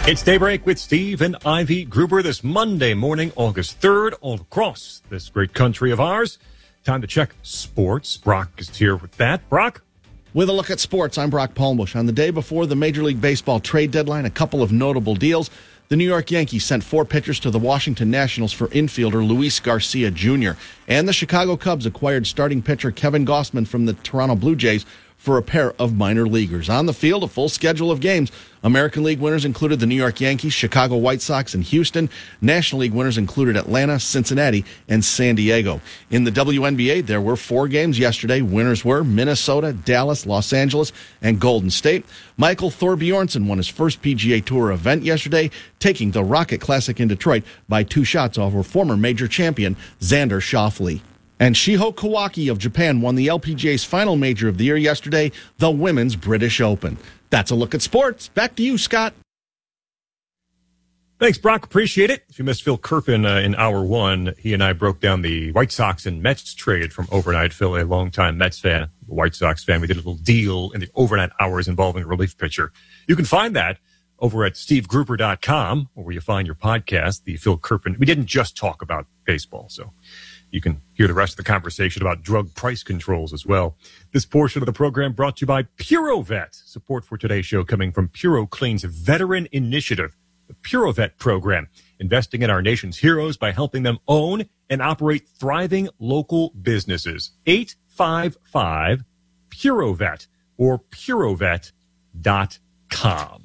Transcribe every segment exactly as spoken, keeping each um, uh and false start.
It's Daybreak with Steve and Ivy Gruber this Monday morning, August third, all across this great country of ours. Time to check sports. Brock is here with that. Brock? With a look at sports, I'm Brock Palmbush. On the day before the Major League Baseball trade deadline, a couple of notable deals. The New York Yankees sent four pitchers to the Washington Nationals for infielder Luis Garcia Junior And the Chicago Cubs acquired starting pitcher Kevin Gausman from the Toronto Blue Jays for a pair of minor leaguers. On the field, a full schedule of games. American League winners included the New York Yankees, Chicago White Sox, and Houston. National League winners included Atlanta, Cincinnati, and San Diego. In the W N B A, there were four games yesterday. Winners were Minnesota, Dallas, Los Angeles, and Golden State. Michael Thorbjornsen won his first P G A Tour event yesterday, taking the Rocket Classic in Detroit by two shots over former major champion Xander Schauffele. And Shiho Kawaki of Japan won the L P G A's final major of the year yesterday, the Women's British Open. That's a look at sports. Back to you, Scott. Thanks, Brock. Appreciate it. If you missed Phil Kerpen uh, in hour one, he and I broke down the White Sox and Mets trade from overnight. Phil, a longtime Mets fan, a White Sox fan. We did a little deal in the overnight hours involving a relief pitcher. You can find that over at steve gruber dot com, or where you find your podcast, the Phil Kerpen. We didn't just talk about baseball, so you can hear the rest of the conversation about drug price controls as well. This portion of the program brought to you by PuroVet. Support for today's show coming from PuroClean's Veteran Initiative, the PuroVet program, investing in our nation's heroes by helping them own and operate thriving local businesses. eight five five PuroVet or purovet dot com.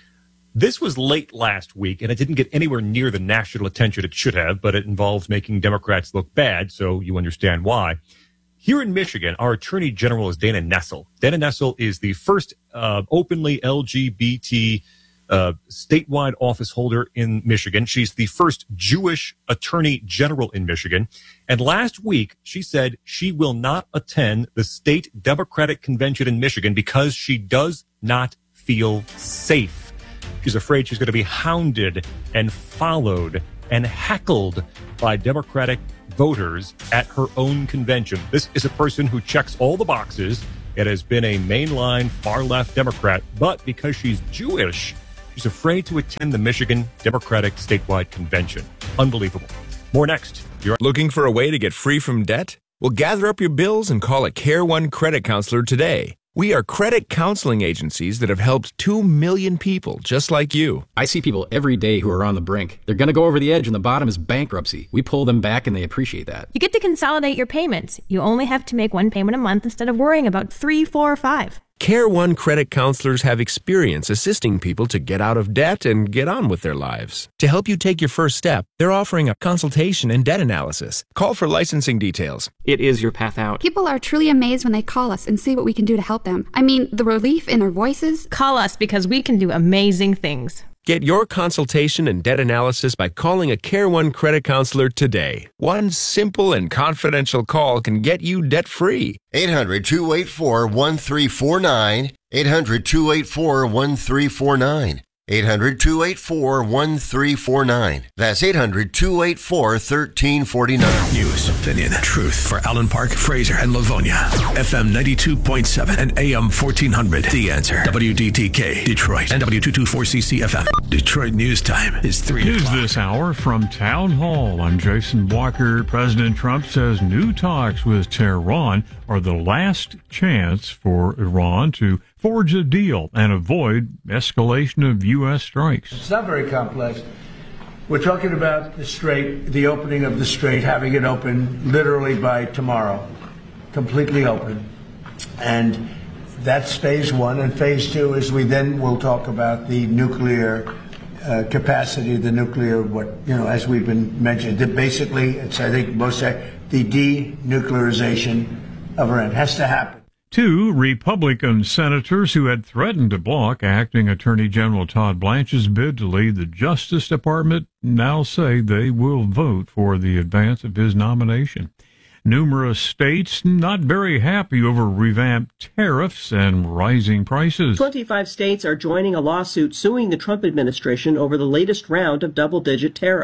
This was late last week, and it didn't get anywhere near the national attention it should have, but it involves making Democrats look bad, so you understand why. Here in Michigan, our Attorney General is Dana Nessel. Dana Nessel is the first uh, openly L G B T uh, statewide office holder in Michigan. She's the first Jewish Attorney General in Michigan. And last week, she said she will not attend the state Democratic convention in Michigan because she does not feel safe. She's afraid she's going to be hounded and followed and heckled by Democratic voters at her own convention. This is a person who checks all the boxes and has been a mainline far-left Democrat, but because she's Jewish, she's afraid to attend the Michigan Democratic statewide convention. Unbelievable. More next. You're looking for a way to get free from debt? Well, gather up your bills and call a Care One credit counselor today. We are credit counseling agencies that have helped two million people just like you. I see people every day who are on the brink. They're going to go over the edge and the bottom is bankruptcy. We pull them back and they appreciate that. You get to consolidate your payments. You only have to make one payment a month instead of worrying about three, four, or five. Care One credit counselors have experience assisting people to get out of debt and get on with their lives. To help you take your first step, they're offering a consultation and debt analysis. Call for licensing details. It is your path out. People are truly amazed when they call us and see what we can do to help them. I mean, the relief in their voices. Call us because we can do amazing things. Get your consultation and debt analysis by calling a Care One credit counselor today. One simple and confidential call can get you debt-free. eight hundred, two eight four, one three four nine. eight hundred, two eight four, one three four nine. eight hundred, two eight four, one three four nine. That's eight hundred, two eight four, one three four nine. News, opinion, truth for Allen Park, Fraser, and Livonia. F M ninety-two point seven and A M fourteen hundred. The Answer. W D T K, Detroit, and W two twenty-four C C F M. Detroit News Time is three News o'clock. This hour from Town Hall. I'm Jason Walker. President Trump says new talks with Tehran are the last chance for Iran to forge a deal and avoid escalation of U S strikes. It's not very complex. We're talking about the strait, the opening of the strait, having it open literally by tomorrow, completely open. And that's phase one. And phase two is we then will talk about the nuclear uh, capacity, the nuclear, what, you know, as we've been mentioned. That basically, it's, I think most say, the denuclearization of Iran has to happen. Two Republican senators who had threatened to block acting Attorney General Todd Blanche's bid to lead the Justice Department now say they will vote for the advance of his nomination. Numerous states not very happy over revamped tariffs and rising prices. twenty-five states are joining a lawsuit suing the Trump administration over the latest round of double-digit tariffs.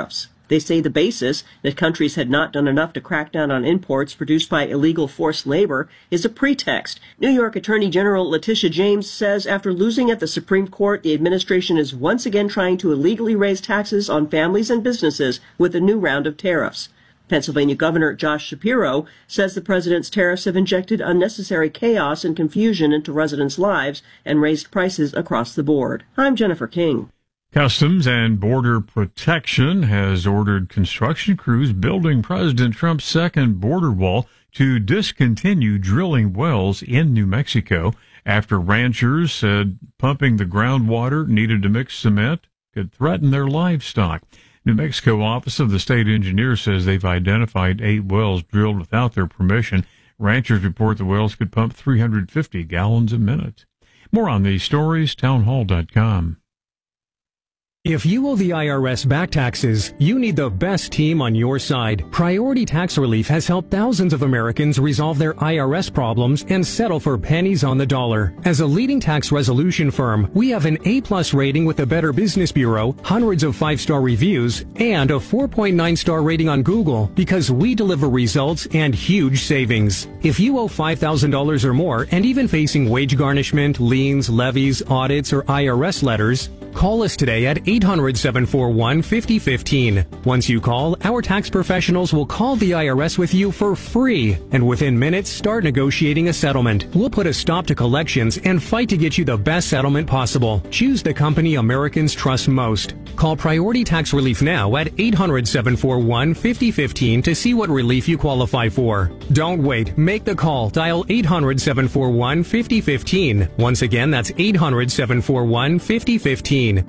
They say the basis, that countries had not done enough to crack down on imports produced by illegal forced labor, is a pretext. New York Attorney General Letitia James says after losing at the Supreme Court, the administration is once again trying to illegally raise taxes on families and businesses with a new round of tariffs. Pennsylvania Governor Josh Shapiro says the president's tariffs have injected unnecessary chaos and confusion into residents' lives and raised prices across the board. I'm Jennifer King. Customs and Border Protection has ordered construction crews building President Trump's second border wall to discontinue drilling wells in New Mexico after ranchers said pumping the groundwater needed to mix cement could threaten their livestock. New Mexico Office of the State Engineer says they've identified eight wells drilled without their permission. Ranchers report the wells could pump three hundred fifty gallons a minute. More on these stories, townhall dot com. If you owe the I R S back taxes, you need the best team on your side. Priority Tax Relief has helped thousands of Americans resolve their I R S problems and settle for pennies on the dollar. As a leading tax resolution firm, we have an A-plus rating with the Better Business Bureau, hundreds of five-star reviews, and a four point nine star rating on Google because we deliver results and huge savings. If you owe five thousand dollars or more and even facing wage garnishment, liens, levies, audits, or I R S letters, call us today at eight hundred, seven four one, five oh one five. Once you call, our tax professionals will call the I R S with you for free, and within minutes start negotiating a settlement. We'll put a stop to collections and fight to get you the best settlement possible. Choose the company Americans trust most. Call Priority Tax Relief now at eight hundred, seven four one, five oh one five to see what relief you qualify for. Don't wait. Make the call. Dial eight hundred, seven four one, five oh one five. Once again, that's eight hundred, seven four one, five oh one five.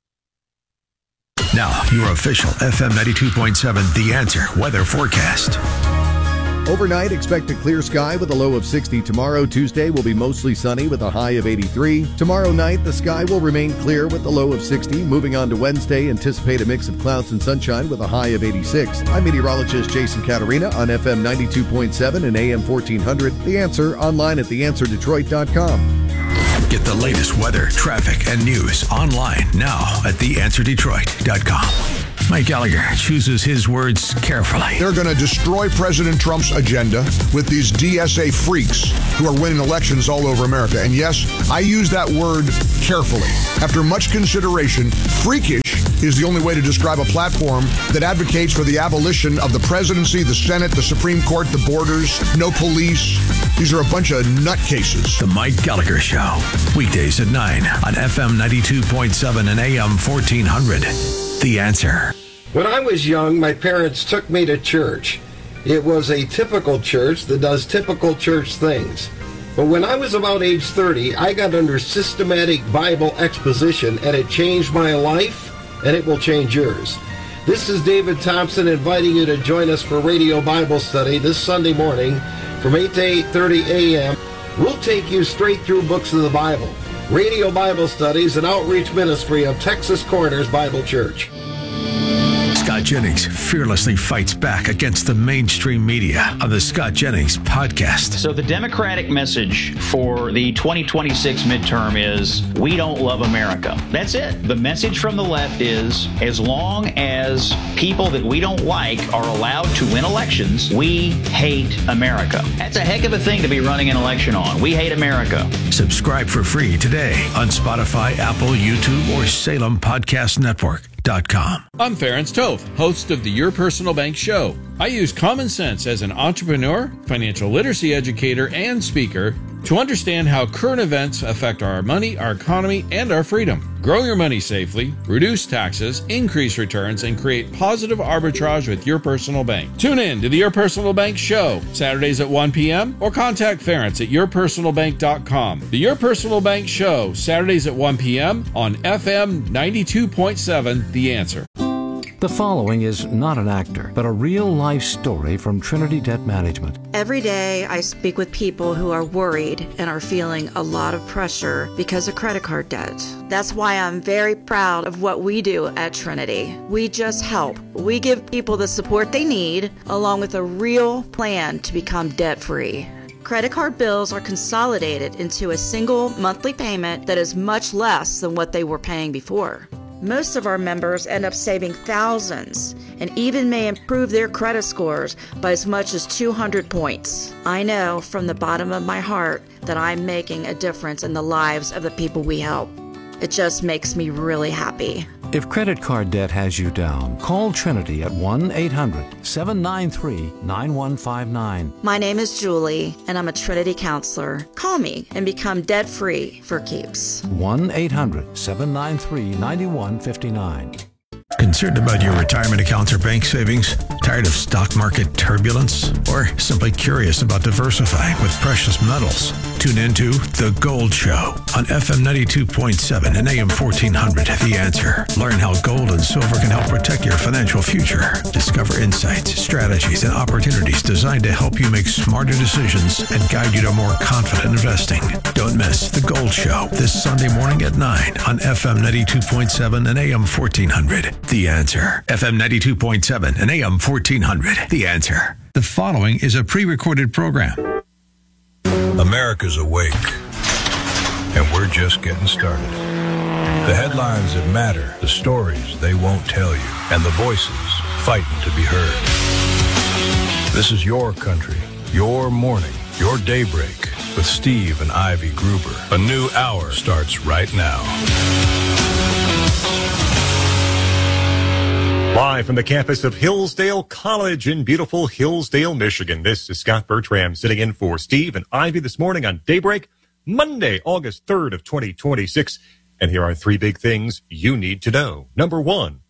Now, your official F M ninety-two point seven The Answer weather forecast. Overnight, expect a clear sky with a low of sixty. Tomorrow, Tuesday, will be mostly sunny with a high of eighty-three. Tomorrow night, the sky will remain clear with a low of sixty. Moving on to Wednesday, anticipate a mix of clouds and sunshine with a high of eighty-six. I'm meteorologist Jason Caterina on F M ninety-two point seven and A M fourteen hundred. The Answer, online at the answer detroit dot com. Get the latest weather, traffic, and news online now at the answer detroit dot com. Mike Gallagher chooses his words carefully. They're going to destroy President Trump's agenda with these D S A freaks who are winning elections all over America. And yes, I use that word carefully. After much consideration, freakish is the only way to describe a platform that advocates for the abolition of the presidency, the Senate, the Supreme Court, the borders, no police. These are a bunch of nutcases. The Mike Gallagher Show, weekdays at nine on F M ninety-two point seven and A M fourteen hundred. The Answer. When I was young, my parents took me to church. It was a typical church that does typical church things. But when I was about age thirty, I got under systematic Bible exposition, and it changed my life, and it will change yours. This is David Thompson inviting you to join us for Radio Bible Study this Sunday morning from eight to eight thirty a.m. We'll take you straight through books of the Bible. Radio Bible Study is an outreach ministry of Texas Corners Bible Church. Scott Jennings fearlessly fights back against the mainstream media on the Scott Jennings Podcast. So the Democratic message for the twenty twenty-six midterm is, we don't love America. That's it. The message from the left is, as long as people that we don't like are allowed to win elections, we hate America. That's a heck of a thing to be running an election on. We hate America. Subscribe for free today on Spotify, Apple, YouTube, or Salem Podcast Network. Com. I'm Ferenc Toth, host of the Your Personal Bank Show. I use common sense as an entrepreneur, financial literacy educator, and speaker to understand how current events affect our money, our economy, and our freedom. Grow your money safely, reduce taxes, increase returns, and create positive arbitrage with Your Personal Bank. Tune in to the Your Personal Bank Show, Saturdays at one p.m. or contact Ferenc at your personal bank dot com. The Your Personal Bank Show, Saturdays at one p.m. on F M ninety-two point seven, The Answer. The following is not an actor, but a real-life story from Trinity Debt Management. Every day I speak with people who are worried and are feeling a lot of pressure because of credit card debt. That's why I'm very proud of what we do at Trinity. We just help. We give people the support they need, along with a real plan to become debt-free. Credit card bills are consolidated into a single monthly payment that is much less than what they were paying before. Most of our members end up saving thousands and even may improve their credit scores by as much as two hundred points. I know from the bottom of my heart that I'm making a difference in the lives of the people we help. It just makes me really happy. If credit card debt has you down, call Trinity at one eight hundred seven nine three nine one five nine. My name is Julie, and I'm a Trinity counselor. Call me and become debt-free for keeps. one eight hundred seven nine three nine one five nine. Concerned about your retirement accounts or bank savings? Tired of stock market turbulence? Or simply curious about diversifying with precious metals? Tune into The Gold Show on F M ninety-two point seven and A M fourteen hundred. The Answer. Learn how gold and silver can help protect your financial future. Discover insights, strategies, and opportunities designed to help you make smarter decisions and guide you to more confident investing. Don't miss The Gold Show this Sunday morning at nine on F M ninety-two point seven and A M fourteen hundred. The Answer. F M ninety-two point seven and A M fourteen hundred. The Answer. The following is a pre-recorded program. America's awake, and we're just getting started. The headlines that matter, the stories they won't tell you, and the voices fighting to be heard. This is your country, your morning, your daybreak with Steve and Ivy Gruber. A new hour starts right now. Live from the campus of Hillsdale College in beautiful Hillsdale, Michigan, this is Scott Bertram sitting in for Steve and Ivy this morning on Daybreak, Monday, August third of twenty twenty-six. And here are three big things you need to know. Number one,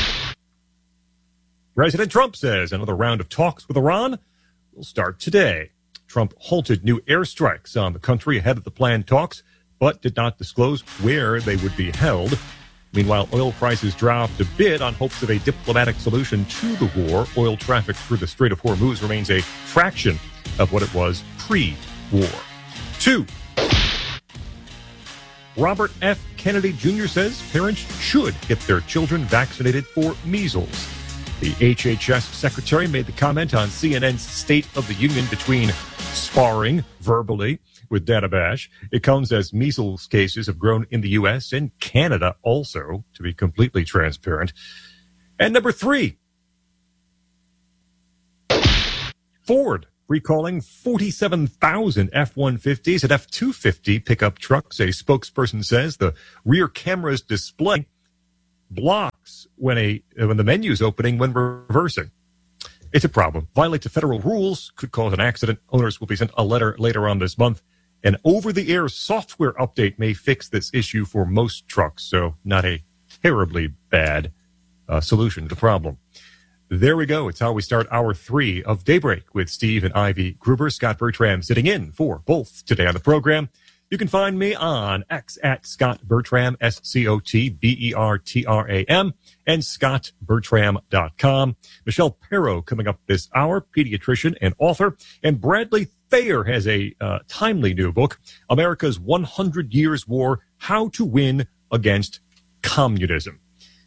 President Trump says another round of talks with Iran will start today. Trump halted new airstrikes on the country ahead of the planned talks, but did not disclose where they would be held. Meanwhile, oil prices dropped a bit on hopes of a diplomatic solution to the war. Oil traffic through the Strait of Hormuz remains a fraction of what it was pre-war. Two, Robert F. Kennedy Junior says parents should get their children vaccinated for measles. The H H S secretary made the comment on C N N's State of the Union between sparring verbally with Dana Bash. It comes as measles cases have grown in the U S and Canada also, to be completely transparent. And number three, Ford recalling forty-seven thousand F one fifties and F two fifty pickup trucks. A spokesperson says the rear camera's display blocks when a when the menu's opening when reversing. It's a problem. Violates the federal rules, could cause an accident. Owners will be sent a letter later on this month. An over-the-air software update may fix this issue for most trucks, so not a terribly bad uh, solution to the problem. There we go. It's how we start hour three of Daybreak with Steve and Ivy Gruber. Scott Bertram sitting in for both today on the program. You can find me on X at Scott Bertram, S C O T B E R T R A M, and scott bertram dot com. Michelle Perro coming up this hour, pediatrician and author. And Bradley Thayer has a uh, timely new book, America's one hundred Years War, How to Win Against Communism.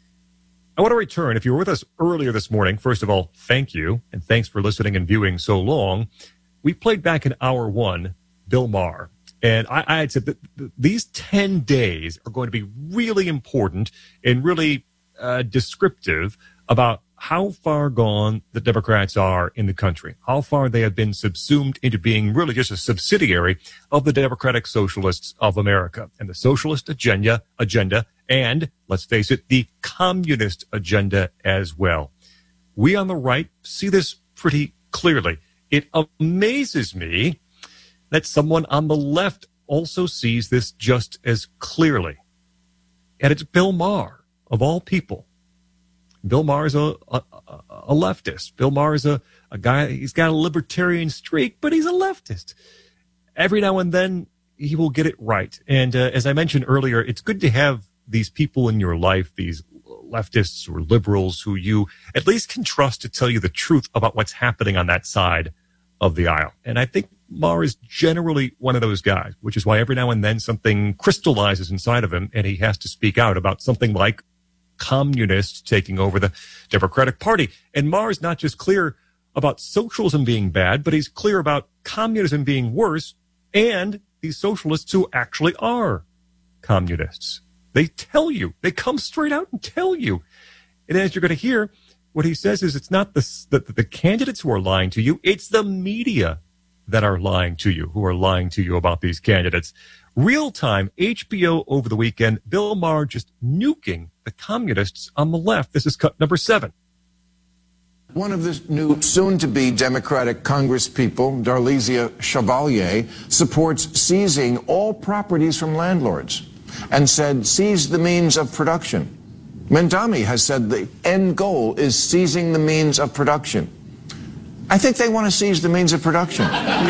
I want to return. If you were with us earlier this morning, first of all, thank you. And thanks for listening and viewing so long. We played back in hour one, Bill Maher. And I, I had said that these ten days are going to be really important and really uh, descriptive about how far gone the Democrats are in the country, how far they have been subsumed into being really just a subsidiary of the Democratic Socialists of America and the socialist agenda, agenda, and let's face it, the communist agenda as well. We on the right see this pretty clearly. It amazes me that someone on the left also sees this just as clearly. And it's Bill Maher, of all people. Bill Maher is a, a, a leftist. Bill Maher is a, a guy, he's got a libertarian streak, but he's a leftist. Every now and then, he will get it right. And uh, as I mentioned earlier, it's good to have these people in your life, these leftists or liberals who you at least can trust to tell you the truth about what's happening on that side of the aisle. And I think Maher is generally one of those guys, which is why every now and then something crystallizes inside of him and he has to speak out about something like communists taking over the Democratic Party. And Maher is not just clear about socialism being bad, but he's clear about communism being worse and these socialists who actually are communists. They tell you. They come straight out and tell you. And as you're going to hear, what he says is it's not the, the, the candidates who are lying to you. It's the media that are lying to you, who are lying to you about these candidates. Real-time H B O over the weekend, Bill Maher just nuking the communists on the left. This is cut number seven. One of the new soon-to-be Democratic Congresspeople, Darlisia Chevalier, supports seizing all properties from landlords and said seize the means of production. Mendami has said the end goal is seizing the means of production. I think they want to seize the means of production.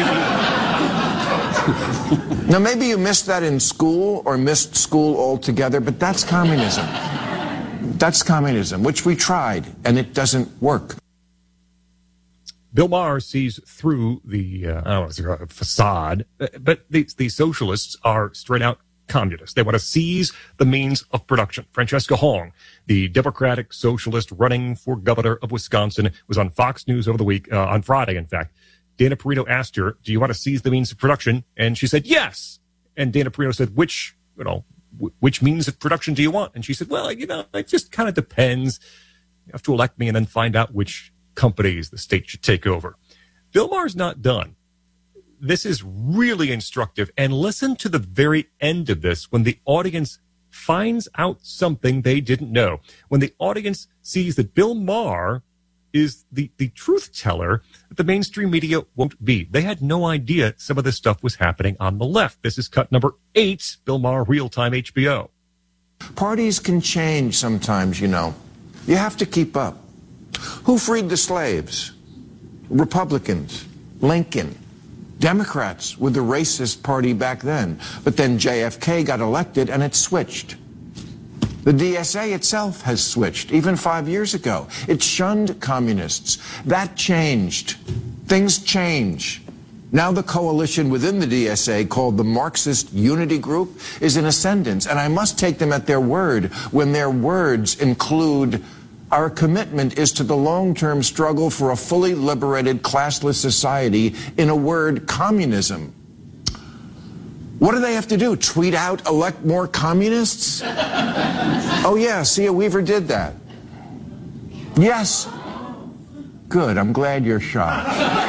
Now, maybe you missed that in school or missed school altogether, but that's communism. That's communism, which we tried, and it doesn't work. Bill Maher sees through the uh, I don't know, facade, but these, these socialists are straight-out communists. They want to seize the means of production. Francesca Hong, the Democratic socialist running for governor of Wisconsin, was on Fox News over the week, uh, on Friday, in fact. Dana Perino asked her, do you want to seize the means of production? And she said, yes. And Dana Perino said, which, you know, w- which means of production do you want? And she said, well, you know, it just kind of depends. You have to elect me and then find out which companies the state should take over. Bill Maher's not done. This is really instructive. And listen to the very end of this when the audience finds out something they didn't know. When the audience sees that Bill Maher is the, the truth teller that the mainstream media won't be. They had no idea some of this stuff was happening on the left. This is cut number eight, Bill Maher, Real-Time H B O. Parties can change sometimes, you know. You have to keep up. Who freed the slaves? Republicans, Lincoln. Democrats were the racist party back then. But then J F K got elected and it switched. The D S A itself has switched, even five years ago. It shunned communists. That changed. Things change. Now the coalition within the D S A, called the Marxist Unity Group, is in ascendance. And I must take them at their word when their words include, our commitment is to the long-term struggle for a fully liberated, classless society, in a word, communism. What do they have to do? Tweet out, elect more communists? Oh, yeah, Sia Weaver did that. Yes. Good, I'm glad you're shocked.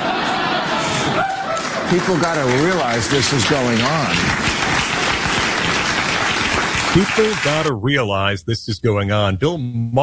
People got to realize this is going on. People got to realize this is going on. Bill Maher